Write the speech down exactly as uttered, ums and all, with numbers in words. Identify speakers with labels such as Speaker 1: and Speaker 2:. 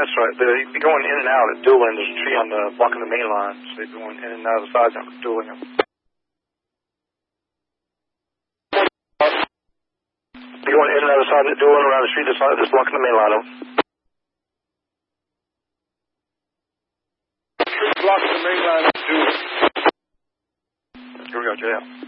Speaker 1: That's right. They'd be going in and out at dueling. There's a tree on the blocking the main line, so they'd be going in and out of the sides and dueling them. Be going in and out of the side, dueling around the street that's, that's blocking the main line.
Speaker 2: Blocking the main line, dueling.
Speaker 1: Here we go, J L.